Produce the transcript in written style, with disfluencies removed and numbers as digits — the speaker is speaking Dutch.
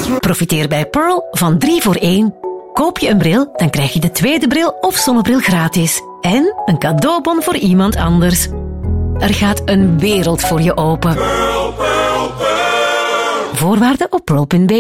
Profiteer bij Pearl van 3 voor 1. Koop je een bril, dan krijg je de tweede bril of zonnebril gratis. En een cadeaubon voor iemand anders. Er gaat een wereld voor je open. Voorwaarden op pearl.be.